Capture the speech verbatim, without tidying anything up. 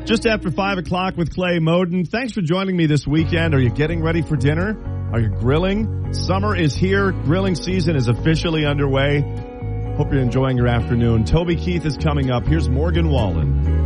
Just after five o'clock with Clay Moden. Thanks for joining me this weekend. Are you getting ready for dinner? Are you grilling? Summer is here. Grilling season is officially underway. Hope you're enjoying your afternoon. Toby Keith is coming up. Here's Morgan Wallen.